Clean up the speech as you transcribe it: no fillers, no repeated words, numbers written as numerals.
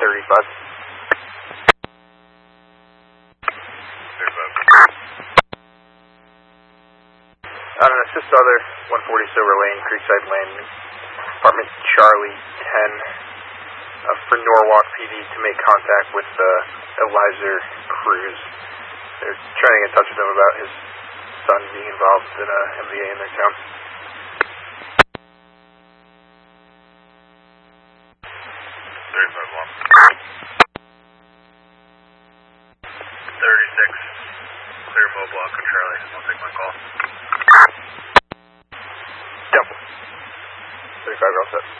35. On an assist other, 140 Silver Lane, Creekside Landing, apartment Charlie 10, for Norwalk PD to make contact with Elizer Cruz. They're trying to get in touch with him about his son being involved in a MVA in their town. 36, clear mobile Echo Charlie, I'll take my call. Yep. 35, all set.